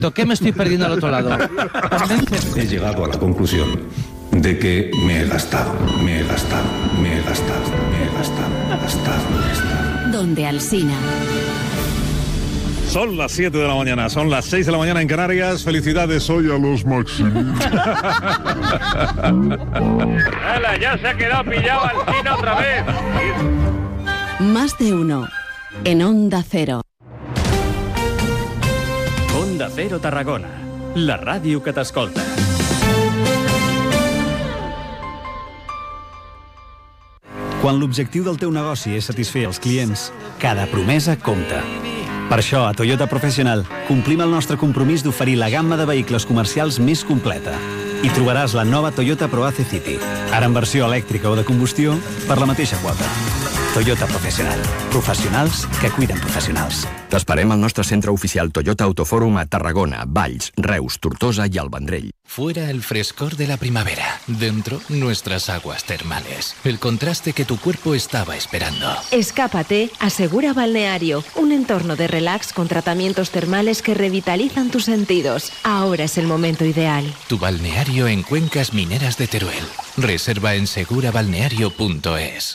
¿Qué me estoy perdiendo al otro lado? He llegado a la conclusión de que me he gastado. Donde Alsina. Son las 7 de la mañana, son las 6 de la mañana en Canarias. Felicidades hoy a los Maximilian. ¡Hala, ya se ha quedado pillado Alsina otra vez! Más de uno. En Onda Cero. Onda Cero Tarragona. La ràdio que t'escolta. Quan l'objectiu del teu negoci és satisfer els clients, cada promesa compta. Per això, a Toyota Professional, complim el nostre compromís d'oferir la gamma de vehicles comercials més completa. Hi trobaràs la nova Toyota Proace City, ara en versió elèctrica o de combustió, per la mateixa quota. Toyota Professional. Professionals que cuiden professionals. T'esperem al nostre centre oficial Toyota Autofòrum a Tarragona, Valls, Reus, Tortosa y el Vendrell. Fuera el frescor de la primavera, dentro nuestras aguas termales, el contraste que tu cuerpo estaba esperando. Escápate a Segura Balneario, un entorno de relax con tratamientos termales que revitalizan tus sentidos. Ahora es el momento ideal. Tu balneario en Cuencas Mineras de Teruel. Reserva en segurabalneario.es.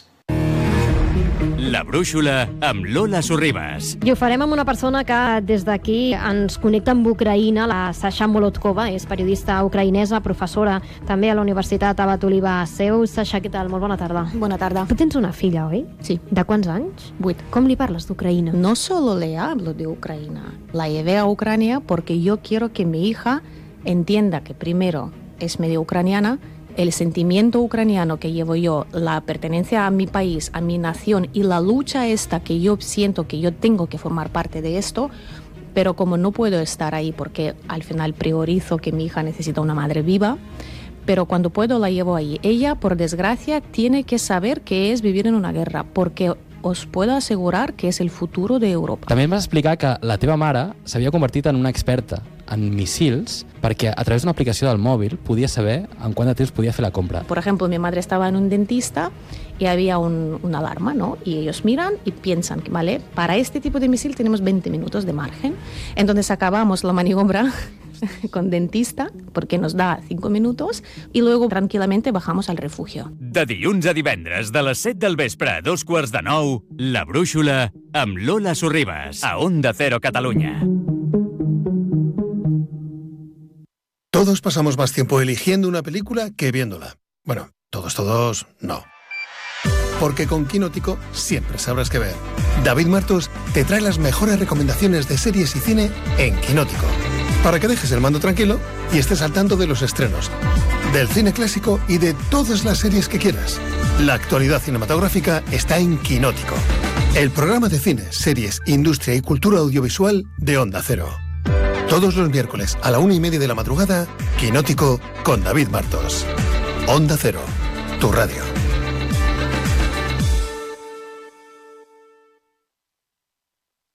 La brúixola amb Lola Sorribas. I ho farem amb una persona que des d'aquí ens connecta amb Ucraïna, la Sasha Molotkova, és periodista ucraïnesa, professora també a la Universitat Abat Oliba Seu. Sasha, què tal? Molt bona tarda. Bona tarda. Tu tens una filla, oi? Sí. De quants anys? 8. Com li parles d'Ucraïna? No solo le hablo de Ucrania, la llevé a Ucrania porque yo quiero que mi hija entienda que primero es medio ucraniana, el sentimiento ucraniano que llevo yo, la pertenencia a mi país, a mi nación y la lucha esta que yo siento que yo tengo que formar parte de esto, pero como no puedo estar ahí porque al final priorizo que mi hija necesita una madre viva, pero cuando puedo la llevo ahí. Ella, por desgracia, tiene que saber qué es vivir en una guerra, porque os puedo asegurar que és el futuro d'Europa. També em vas explicar que la teva mare s'havia convertit en una experta en missils perquè a través d'una aplicació del mòbil podia saber en quant de temps podia fer la compra. Por ejemplo, mi madre estaba en un dentista y había una alarma, ¿no? Y ellos miran y piensan que, vale, para este tipo de misil tenemos 20 minutos de margen. Entonces acabamos la maniobra con dentista, porque nos da 5 minutos, y luego tranquilamente bajamos al refugio. De dilluns a divendres, de les 7 del vespre a 8:45, La brúixola amb Lola Sorribas, a Onda Cero Catalunya. Todos pasamos más tiempo eligiendo una película que viéndola. Bueno, todos, no. Porque con Quinótico siempre sabrás qué ver. David Martos te trae las mejores recomendaciones de series y cine en Quinótico, para que dejes el mando tranquilo y estés al tanto de los estrenos, del cine clásico y de todas las series que quieras. La actualidad cinematográfica está en Quinótico, el programa de cine, series, industria y cultura audiovisual de Onda Cero. Todos los miércoles a la 1:30 de la madrugada, Quinótico con David Martos. Onda Cero, tu radio.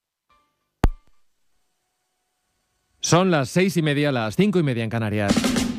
Son las 6:30, las 5:30 en Canarias.